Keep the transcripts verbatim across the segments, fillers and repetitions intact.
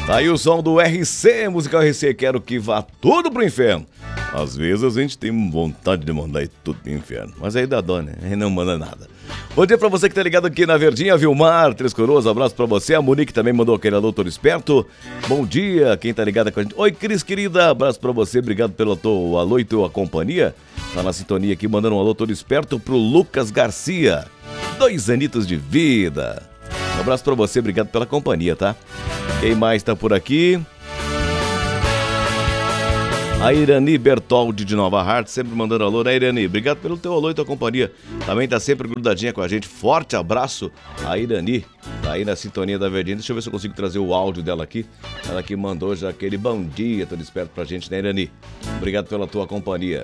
Aí o som do R C, Musical R C, quero que vá tudo pro inferno. Às vezes a gente tem vontade de mandar tudo pro inferno, mas aí dá dó, né? Aí não manda nada. Bom dia pra você que tá ligado aqui na Verdinha, Vilmar, Três Coroas, abraço pra você. A Monique também mandou aquele alô todo esperto. Bom dia, quem tá ligado com a gente. Oi, Cris, querida, abraço pra você, obrigado pelo teu alô e tua companhia. Tá na sintonia aqui, mandando um alô todo esperto pro Lucas Garcia. Dois anitos de vida. Um abraço pra você, obrigado pela companhia, tá? Quem mais tá por aqui? A Irani Bertoldi de Nova Hart, sempre mandando alô, né, Irani? Obrigado pelo teu alô e tua companhia. Também tá sempre grudadinha com a gente. Forte abraço a Irani, tá aí na sintonia da Verdinha. Deixa eu ver se eu consigo trazer o áudio dela aqui. Ela que mandou já aquele bom dia, todo esperto pra gente, né, Irani? Obrigado pela tua companhia.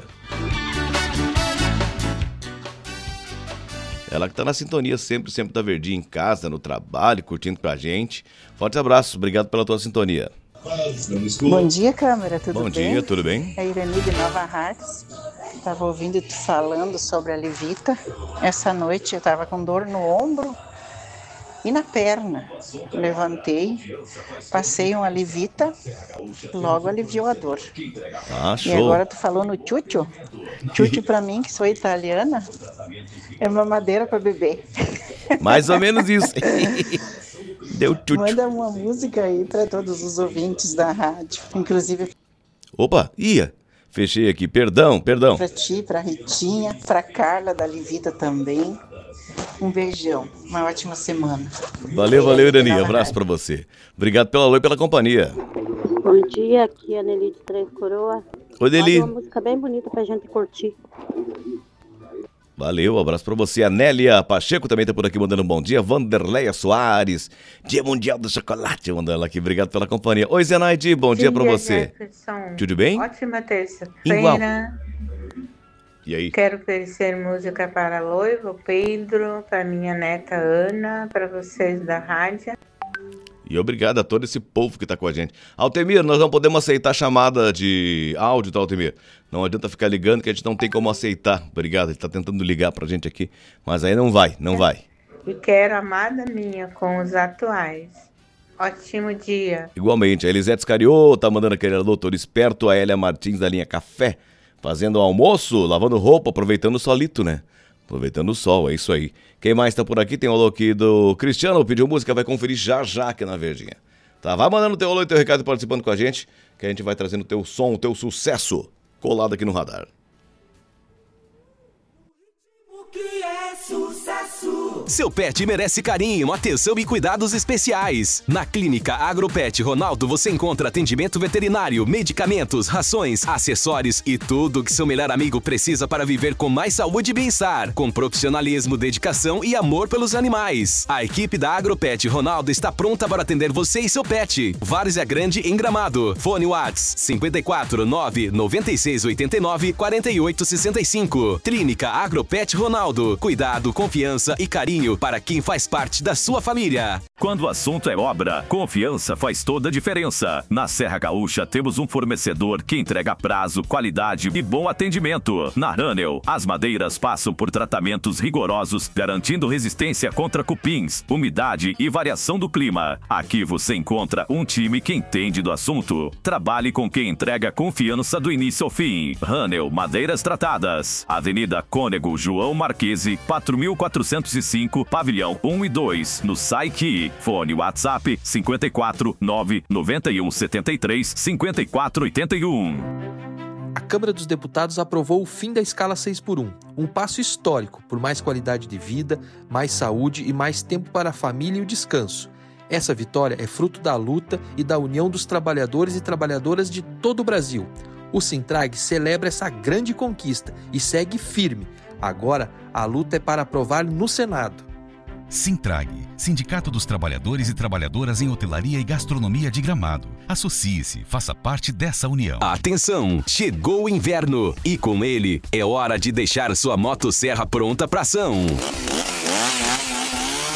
Ela que tá na sintonia sempre, sempre da Verdinha, em casa, no trabalho, curtindo pra gente. Forte abraço, obrigado pela tua sintonia. Bom dia, câmera, tudo Bom bem? Bom dia, tudo bem? É a Irani de Nova Hartz. Estava ouvindo tu falando sobre a Levita. Essa noite eu estava com dor no ombro e na perna. Levantei, passei uma Levita, logo aliviou a dor. Ah, show. E agora tu falou no tchutchu. Tchutchu pra mim, que sou italiana, é mamadeira para beber. Mais ou menos isso. Deu tchutchu. Manda uma música aí para todos os ouvintes da rádio, inclusive. Opa, ia. Fechei aqui, perdão, perdão. Pra ti, pra Ritinha, pra Carla da Livita também. Um beijão, uma ótima semana. Valeu, valeu, Irani. Abraço pra você. Obrigado pelo alô e pela companhia. Bom dia, aqui é a Nelly de Três Coroas. Oi, Nelly. Uma música bem bonita pra gente curtir. Valeu, um abraço pra você. A Nélia Pacheco também tá por aqui mandando um bom dia. Vanderleia Soares, Dia Mundial do Chocolate, mandando ela aqui. Obrigado pela companhia. Oi, Zenaide, bom dia, dia pra você. Jefferson. Tudo bem? Ótima terça-feira. Igual. E aí? Quero oferecer música para Loivo, Pedro, para minha neta Ana, para vocês da rádio. E obrigado a todo esse povo que tá com a gente. Altemir, nós não podemos aceitar chamada de áudio, tá, Altemir? Não adianta ficar ligando que a gente não tem como aceitar. Obrigado, ele tá tentando ligar pra gente aqui, mas aí não vai, não vai. E quero amada minha com os atuais. Ótimo dia. Igualmente, a Elisete Scariô tá mandando aquele alô todo esperto, a Elia Martins da linha Café, fazendo almoço, lavando roupa, aproveitando o solito, né? Aproveitando o sol, é isso aí. Quem mais tá por aqui? Tem o alô aqui do Cristiano, pediu música, vai conferir já já aqui na Verdinha. Tá, vai mandando teu alô e teu recado participando com a gente, que a gente vai trazendo teu som, o teu sucesso, colado aqui no radar. O que é sucesso? Seu pet merece carinho, atenção e cuidados especiais. Na Clínica Agropet Ronaldo você encontra atendimento veterinário, medicamentos, rações, acessórios e tudo que seu melhor amigo precisa para viver com mais saúde e bem-estar, com profissionalismo, dedicação e amor pelos animais. A equipe da Agropet Ronaldo está pronta para atender você e seu pet. Várzea Grande em Gramado. Fone Whats cinco quatro nove nove seis oito nove quatro oito seis cinco. Clínica Agropet Ronaldo. Cuidado, confiança e carinho para quem faz parte da sua família. Quando o assunto é obra, confiança faz toda a diferença. Na Serra Gaúcha temos um fornecedor que entrega prazo, qualidade e bom atendimento. Na Ranel, as madeiras passam por tratamentos rigorosos, garantindo resistência contra cupins, umidade e variação do clima. Aqui você encontra um time que entende do assunto. Trabalhe com quem entrega confiança do início ao fim. Ranel Madeiras Tratadas. Avenida Cônego João Marquese, quatro mil quatrocentos e cinco, Pavilhão um e dois, no Saiki. Fone WhatsApp cinco quatro nove nove um sete três cinco quatro oito um. A Câmara dos Deputados aprovou o fim da escala seis por um, um passo histórico por mais qualidade de vida, mais saúde e mais tempo para a família e o descanso. Essa vitória é fruto da luta e da união dos trabalhadores e trabalhadoras de todo o Brasil. O Sintrag celebra essa grande conquista e segue firme. Agora, a luta é para aprovar no Senado. Sintrag, Sindicato dos Trabalhadores e Trabalhadoras em Hotelaria e Gastronomia de Gramado. Associe-se, faça parte dessa união. Atenção, chegou o inverno e com ele é hora de deixar sua motosserra pronta para ação.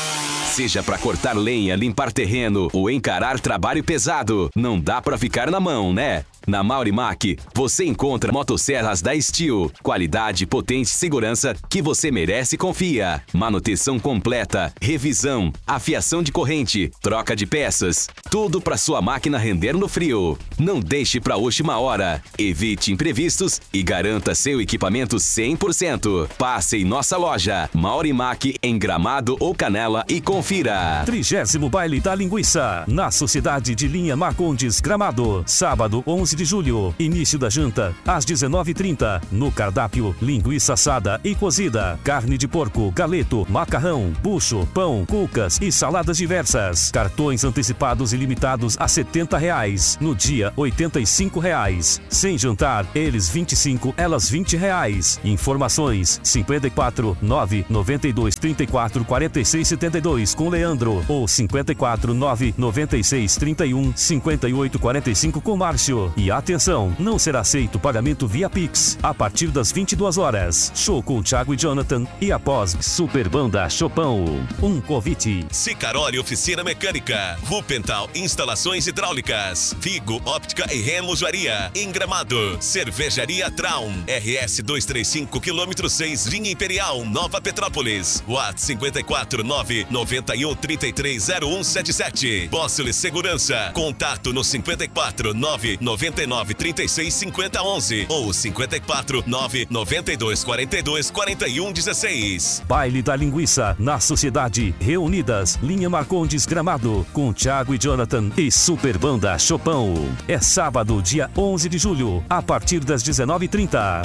Seja para cortar lenha, limpar terreno ou encarar trabalho pesado, não dá para ficar na mão, né? Na Maurimac, você encontra motosserras da Steel. Qualidade, potência e segurança que você merece e confia. Manutenção completa, revisão, afiação de corrente, troca de peças. Tudo para sua máquina render no frio. Não deixe para última hora. Evite imprevistos e garanta seu equipamento cem por cento. Passe em nossa loja, Maurimac, em Gramado ou Canela e confira. Trigésimo Baile da Linguiça, na Sociedade de Linha Marcondes, Gramado. Sábado, onze de julho. Início da janta, às dezenove e trinta. No cardápio, linguiça assada e cozida, carne de porco, galeto, macarrão, bucho, pão, cucas e saladas diversas. Cartões antecipados ilimitados a setenta reais. No dia, oitenta e cinco reais. Sem jantar, eles vinte e cinco, elas vinte reais. Informações, cinquenta e quatro, nove, noventa e dois, trinta e quatro, quarenta e seis, setenta e dois com Leandro ou cinquenta e quatro, nove, noventa e seis, trinta e um, cinquenta e oito, quarenta e cinco com Márcio. E atenção, não será aceito pagamento via Pix a partir das vinte e duas horas. Show com Thiago e Jonathan e após Super Banda Chopão. Um convite. Sicaroli Oficina Mecânica, Rupental Instalações Hidráulicas, Vigo Óptica e Relojoaria, em Gramado, Cervejaria Traum, R S duzentos e trinta e cinco, quilômetro seis, linha Imperial, Nova Petrópolis, WhatsApp cinquenta e quatro, nove, noventa e um, trinta e três, zero um sete sete. Bóssole Segurança, contato no cinquenta e quatro, nove, noventa e nove, trinta e seis, cinquenta, onze ou cinquenta e quatro, nove, noventa e dois, quarenta e dois, quarenta e um, dezesseis. Baile da Linguiça, na Sociedade, reunidas, Linha Marcondes, Gramado, com Thiago e Jonathan e Super Banda Chopão. É sábado, dia onze de julho, a partir das dezenove e trinta.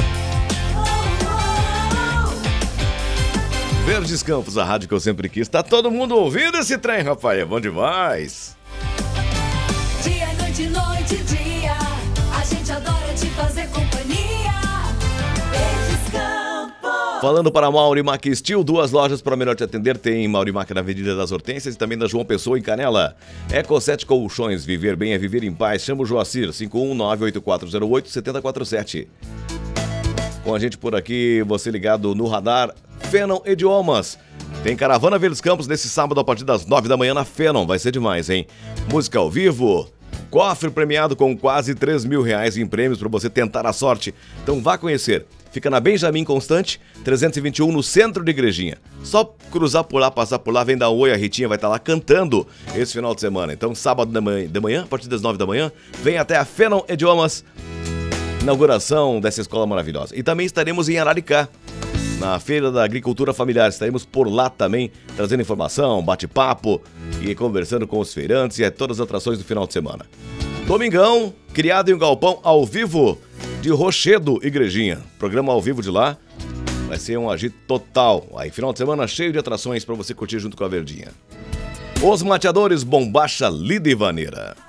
Verdes Campos, a rádio que eu sempre quis. Tá todo mundo ouvindo esse trem, rapaz? É bom demais. Dia, noite, noite, dia. A gente adora te fazer companhia. Verdes Campos. Falando para Maurimac Steel, duas lojas para melhor te atender. Tem Maurimac na Avenida das Hortênsias e também da João Pessoa, em Canela. Eco sete Colchões, viver bem é viver em paz. Chama o Joacir, cinco um nove, oito quatro zero oito, sete zero quatro sete. Com a gente por aqui, você ligado no radar, Fenon Idiomas. Tem Caravana Verdes Campos nesse sábado a partir das nove da manhã na Fenon. Vai ser demais, hein? Música ao vivo, cofre premiado com quase três mil reais em prêmios para você tentar a sorte. Então vá conhecer. Fica na Benjamin Constante, trezentos e vinte e um, no centro de Igrejinha. Só cruzar por lá, passar por lá, vem dar um oi, a Ritinha vai estar lá cantando esse final de semana. Então sábado de manhã, de manhã a partir das nove da manhã, vem até a Fenon Idiomas. Inauguração dessa escola maravilhosa. E também estaremos em Araricá, na Feira da Agricultura Familiar. Estaremos por lá também, trazendo informação, bate-papo e conversando com os feirantes e é todas as atrações do final de semana. Domingão, criado em um galpão ao vivo de Rochedo, Igrejinha. Programa ao vivo de lá. Vai ser um agito total. Aí, final de semana cheio de atrações para você curtir junto com a Verdinha. Os Mateadores, Bombacha, Lida e Vaneira.